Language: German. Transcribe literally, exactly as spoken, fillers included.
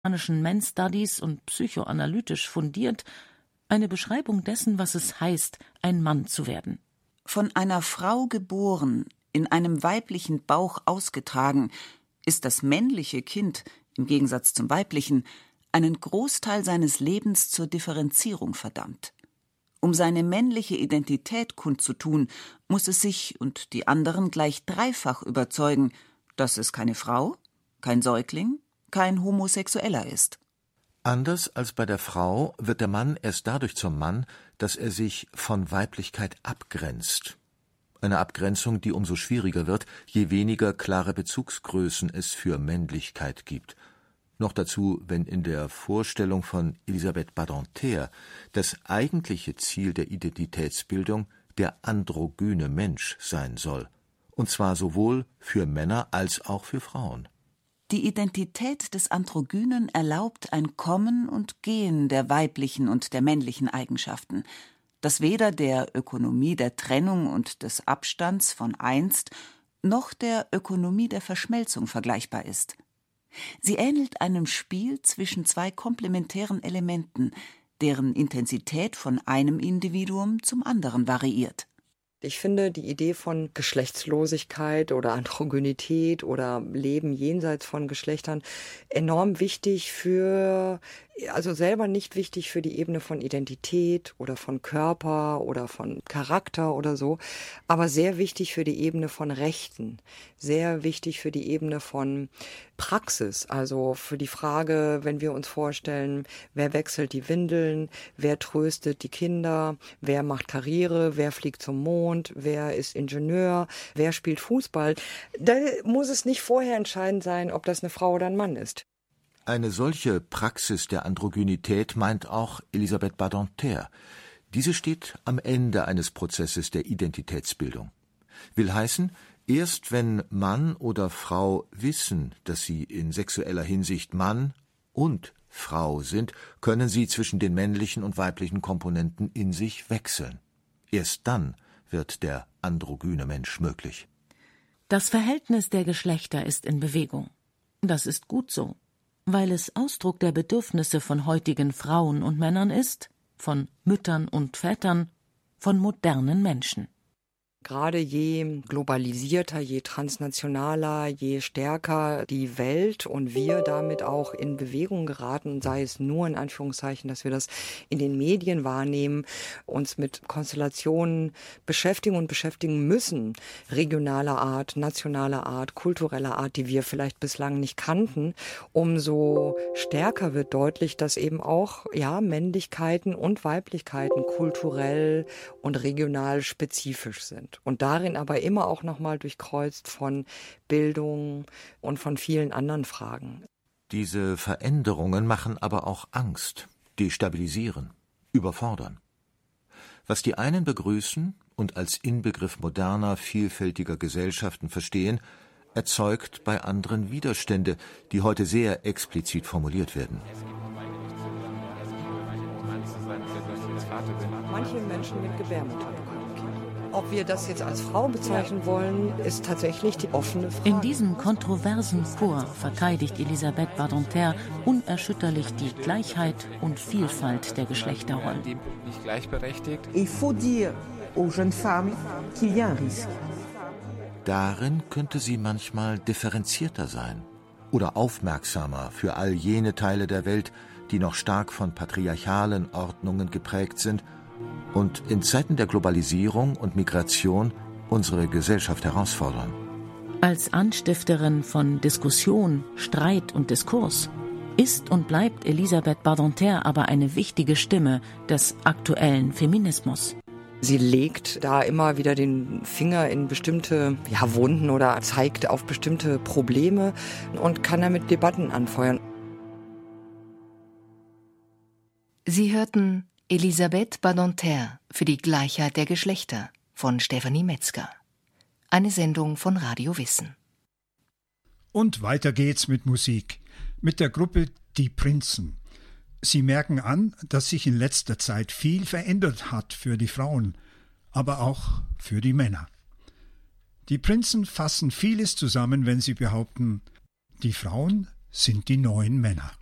Men Studies und psychoanalytisch fundiert, eine Beschreibung dessen, was es heißt, ein Mann zu werden. Von einer Frau geboren, in einem weiblichen Bauch ausgetragen, ist das männliche Kind, im Gegensatz zum weiblichen, einen Großteil seines Lebens zur Differenzierung verdammt. Um seine männliche Identität kundzutun, muss es sich und die anderen gleich dreifach überzeugen, dass es keine Frau, kein Säugling, kein Homosexueller ist. Anders als bei der Frau wird der Mann erst dadurch zum Mann, dass er sich von Weiblichkeit abgrenzt. Eine Abgrenzung, die umso schwieriger wird, je weniger klare Bezugsgrößen es für Männlichkeit gibt. Noch dazu, wenn in der Vorstellung von Elisabeth Badinter das eigentliche Ziel der Identitätsbildung der androgyne Mensch sein soll. Und zwar sowohl für Männer als auch für Frauen. Die Identität des Androgynen erlaubt ein Kommen und Gehen der weiblichen und der männlichen Eigenschaften, das weder der Ökonomie der Trennung und des Abstands von einst noch der Ökonomie der Verschmelzung vergleichbar ist. Sie ähnelt einem Spiel zwischen zwei komplementären Elementen, deren Intensität von einem Individuum zum anderen variiert. Ich finde die Idee von Geschlechtslosigkeit oder Androgynität oder Leben jenseits von Geschlechtern enorm wichtig für, also selber nicht wichtig für die Ebene von Identität oder von Körper oder von Charakter oder so, aber sehr wichtig für die Ebene von Rechten, sehr wichtig für die Ebene von Praxis, also für die Frage, wenn wir uns vorstellen, wer wechselt die Windeln, wer tröstet die Kinder, wer macht Karriere, wer fliegt zum Mond, wer ist Ingenieur, wer spielt Fußball, da muss es nicht vorher entscheidend sein, ob das eine Frau oder ein Mann ist. Eine solche Praxis der Androgynität meint auch Elisabeth Badinter. Diese steht am Ende eines Prozesses der Identitätsbildung. Will heißen, erst wenn Mann oder Frau wissen, dass sie in sexueller Hinsicht Mann und Frau sind, können sie zwischen den männlichen und weiblichen Komponenten in sich wechseln. Erst dann wird der androgyne Mensch möglich. Das Verhältnis der Geschlechter ist in Bewegung. Das ist gut so, weil es Ausdruck der Bedürfnisse von heutigen Frauen und Männern ist, von Müttern und Vätern, von modernen Menschen. Gerade je globalisierter, je transnationaler, je stärker die Welt und wir damit auch in Bewegung geraten, sei es nur in Anführungszeichen, dass wir das in den Medien wahrnehmen, uns mit Konstellationen beschäftigen und beschäftigen müssen, regionaler Art, nationaler Art, kultureller Art, die wir vielleicht bislang nicht kannten, umso stärker wird deutlich, dass eben auch ja Männlichkeiten und Weiblichkeiten kulturell und regional spezifisch sind. Und darin aber immer auch nochmal durchkreuzt von Bildung und von vielen anderen Fragen. Diese Veränderungen machen aber auch Angst, destabilisieren, überfordern. Was die einen begrüßen und als Inbegriff moderner, vielfältiger Gesellschaften verstehen, erzeugt bei anderen Widerstände, die heute sehr explizit formuliert werden. Manche Menschen mit Gebärmutter bekommen Kinder. Ob wir das jetzt als Frau bezeichnen wollen, ist tatsächlich die offene Frage. In diesem kontroversen Chor verteidigt Elisabeth Badinter unerschütterlich die Gleichheit und Vielfalt der Geschlechterrollen. Nicht gleichberechtigt. Il faut dire aux jeunes femmes qu'il y a un risque. Darin könnte sie manchmal differenzierter sein oder aufmerksamer für all jene Teile der Welt, die noch stark von patriarchalen Ordnungen geprägt sind und in Zeiten der Globalisierung und Migration unsere Gesellschaft herausfordern. Als Anstifterin von Diskussion, Streit und Diskurs ist und bleibt Elisabeth Badinter aber eine wichtige Stimme des aktuellen Feminismus. Sie legt da immer wieder den Finger in bestimmte ja, Wunden oder zeigt auf bestimmte Probleme und kann damit Debatten anfeuern. Sie hörten Elisabeth Badinter für die Gleichheit der Geschlechter von Stefanie Metzger. Eine Sendung von Radio Wissen. Und weiter geht's mit Musik. Mit der Gruppe Die Prinzen. Sie merken an, dass sich in letzter Zeit viel verändert hat für die Frauen, aber auch für die Männer. Die Prinzen fassen vieles zusammen, wenn sie behaupten, die Frauen sind die neuen Männer.